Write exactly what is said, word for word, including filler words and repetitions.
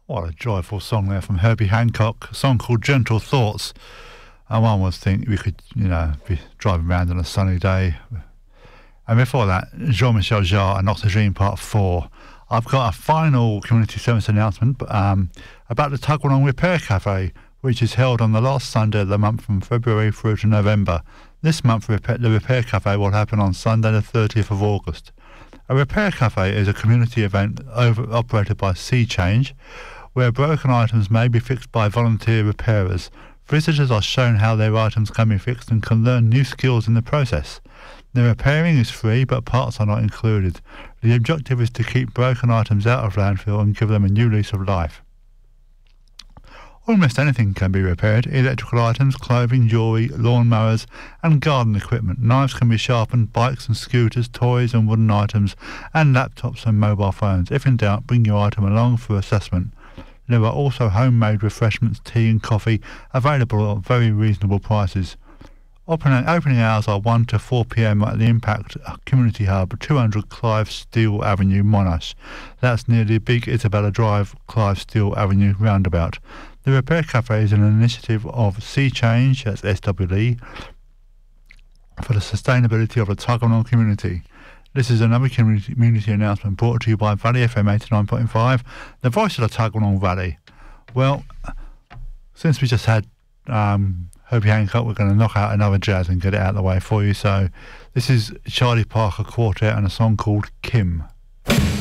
What a joyful song there from Herbie Hancock, a song called Gentle Thoughts. And one would think we could, you know, be driving around on a sunny day. And before that, Jean-Michel Jarre and Oxygene Part four. I've got a final community service announcement um, about the Tuggeranong Repair Cafe, which is held on the last Sunday of the month from February through to November. This month, the Repair Cafe will happen on Sunday the thirtieth of August. A repair cafe is a community event over, operated by Sea Change, where broken items may be fixed by volunteer repairers. Visitors are shown how their items can be fixed and can learn new skills in the process. The repairing is free, but parts are not included. The objective is to keep broken items out of landfill and give them a new lease of life. Almost anything can be repaired: electrical items, clothing, jewellery, lawn mowers and garden equipment. Knives can be sharpened, bikes and scooters, toys and wooden items, and laptops and mobile phones. If in doubt, bring your item along for assessment. There are also homemade refreshments, tea and coffee available at very reasonable prices. Opening, opening hours are one to four p m at the Impact Community Hub, two hundred Clive Steele Avenue, Monash. That's near the Big Isabella Drive, Clive Steele Avenue roundabout. The Repair Cafe is an initiative of Sea Change, that's S W E, for the sustainability of the Tuggeranong community. This is another community, community announcement brought to you by Valley F M eighty-nine point five, the voice of the Tuggeranong Valley. Well, since we just had um, Herbie Hancock, we're going to knock out another jazz and get it out of the way for you. So this is Charlie Parker Quartet and a song called Kim.